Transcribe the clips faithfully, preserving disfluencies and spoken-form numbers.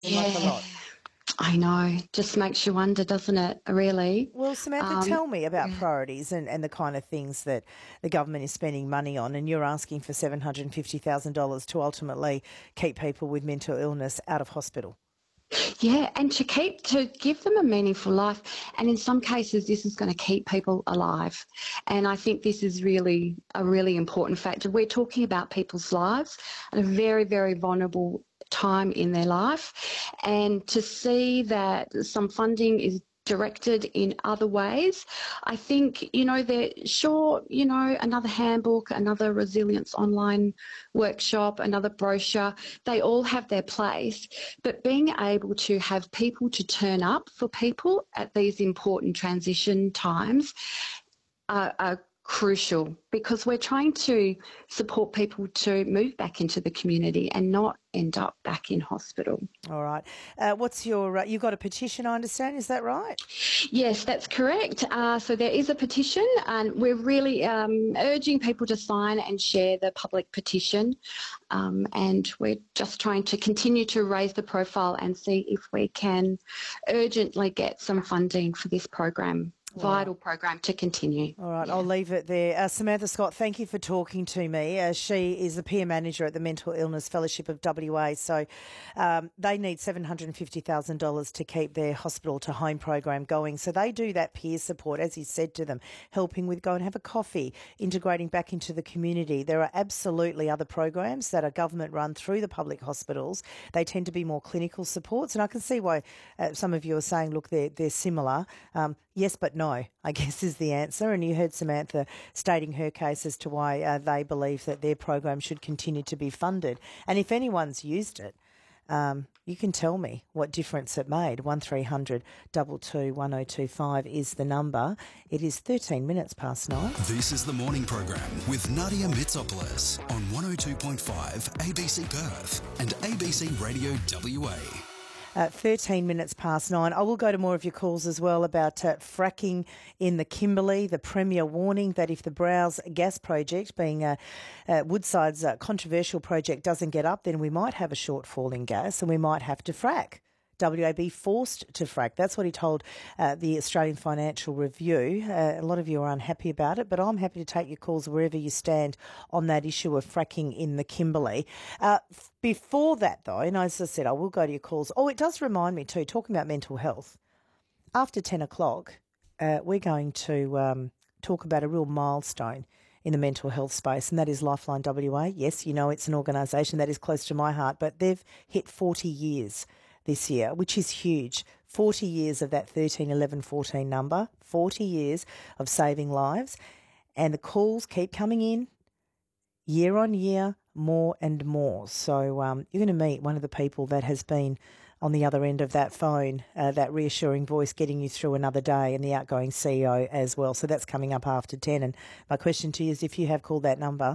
seem like a Yeah, lot. I know. Just makes you wonder, doesn't it? Really. Well, Samantha, Um, tell me about yeah. priorities and, and the kind of things that the government is spending money on, and you're asking for seven hundred fifty thousand dollars to ultimately keep people with mental illness out of hospital. Yeah, and to keep to give them a meaningful life, and in some cases, this is going to keep people alive. And I think this is really a really important factor. We're talking about people's lives at a very, very vulnerable time in their life, and to see that some funding is directed in other ways. I think, you know, they're sure, you know, another handbook, another resilience online workshop, another brochure, they all have their place. But being able to have people to turn up for people at these important transition times are, are crucial, because we're trying to support people to move back into the community and not end up back in hospital. All right. Uh, what's your, uh, you've got a petition, I understand, is that right? Yes, that's correct. Uh, so there is a petition, and we're really um, urging people to sign and share the public petition. Um, and we're just trying to continue to raise the profile and see if we can urgently get some funding for this program. Vital program to continue. All right, Yeah. I'll leave it there. Uh, Samantha Scott, thank you for talking to me. Uh, she is the peer manager at the Mental Illness Fellowship of W A. So um, they need seven hundred fifty thousand dollars to keep their hospital to home program going. So they do that peer support, as you said to them, helping with go and have a coffee, integrating back into the community. There are absolutely other programs that are government run through the public hospitals. They tend to be more clinical supports. And I can see why uh, some of you are saying, look, they're, they're similar. Um, yes, but no, I guess is the answer. And you heard Samantha stating her case as to why uh, they believe that their program should continue to be funded. And if anyone's used it, um, you can tell me what difference it made. one three hundred two two one oh two five is the number. It is thirteen minutes past nine. This is the morning program with Nadia Mitsopoulos on one oh two point five A B C Perth and A B C Radio W A. Uh, thirteen minutes past nine. I will go to more of your calls as well about uh, fracking in the Kimberley. The Premier warning that if the Browse gas project, being uh, uh, Woodside's uh, controversial project, doesn't get up, then we might have a shortfall in gas and we might have to frack. W A be forced to frack. That's what he told uh, the Australian Financial Review. Uh, a lot of you are unhappy about it, but I'm happy to take your calls wherever you stand on that issue of fracking in the Kimberley. Uh, f- before that, though, and as I said, I will go to your calls. Oh, it does remind me too, talking about mental health, after ten o'clock, uh, we're going to um, talk about a real milestone in the mental health space, and that is Lifeline W A. Yes, you know, it's an organisation that is close to my heart, but they've hit forty years this year, which is huge. forty years of that thirteen, eleven, fourteen number, forty years of saving lives. And the calls keep coming in year on year, more and more. So um, you're going to meet one of the people that has been on the other end of that phone, uh, that reassuring voice getting you through another day, and the outgoing C E O as well. So that's coming up after ten. And my question to you is, if you have called that number,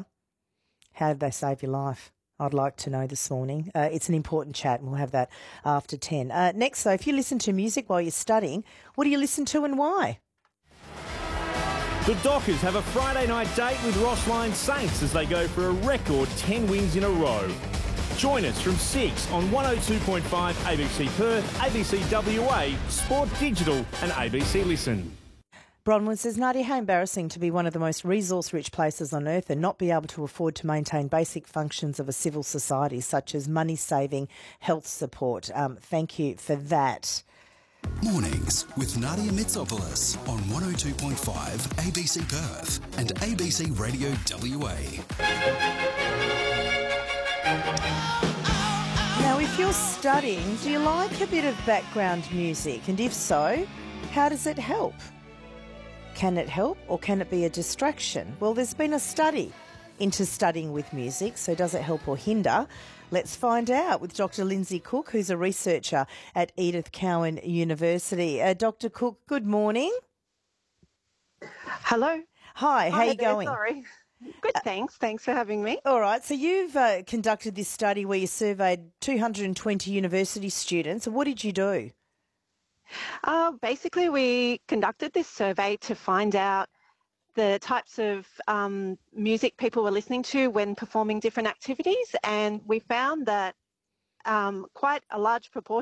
how did they save your life? I'd like to know this morning. Uh, it's an important chat, and we'll have that after ten. Uh, next, though, if you listen to music while you're studying, what do you listen to and why? The Dockers have a Friday night date with Rossline Saints as they go for a record ten wins in a row. Join us from six on one oh two point five A B C Perth, A B C W A, Sport Digital and A B C Listen. Bronwyn says, Nadia, how embarrassing to be one of the most resource-rich places on earth and not be able to afford to maintain basic functions of a civil society, such as money-saving health support. Um, thank you for that. Mornings with Nadia Mitsopoulos on one oh two point five A B C Perth and A B C Radio W A. Now, if you're studying, do you like a bit of background music? And if so, how does it help? Can it help or can it be a distraction? Well, there's been a study into studying with music, so does it help or hinder? Let's find out with Doctor Lindsay Cook, who's a researcher at Edith Cowan University. Uh, Doctor Cook, good morning. Hello. Hi, how Hi are you there, going? Sorry. Good, thanks. Thanks for having me. All right, so you've uh, conducted this study where you surveyed two hundred twenty university students. What did you do? Uh, basically, we conducted this survey to find out the types of um, music people were listening to when performing different activities, and we found that um, quite a large proportion